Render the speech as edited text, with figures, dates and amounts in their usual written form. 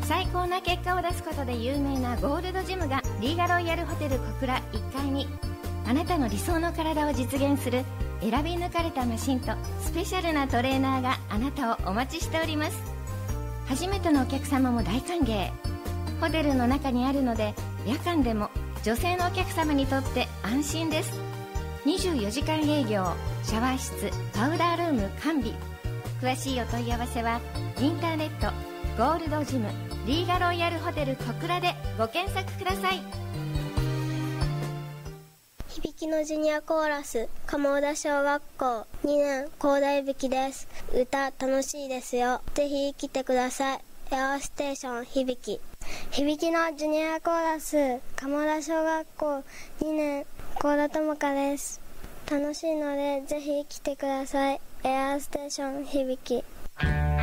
最高な結果を出すことで有名なゴールドジムがリーガロイヤルホテル小倉1階に、あなたの理想の体を実現する選び抜かれたマシンとスペシャルなトレーナーがあなたをお待ちしております。初めてのお客様も大歓迎。ホテルの中にあるので夜間でも女性のお客様にとって安心です。24時間営業、シャワー室、パウダールーム完備。詳しいお問い合わせはインターネットゴールドジムリーガロイヤルホテル小倉でご検索ください。 響のジュニアコーラス鴨田小学校2年高大吹です。歌楽しいですよ。ぜひ来てください。エアステーション響のジュニアコーラス鴨田小学校2年高田智香です。楽しいのでぜひ来てください。エアステーション響。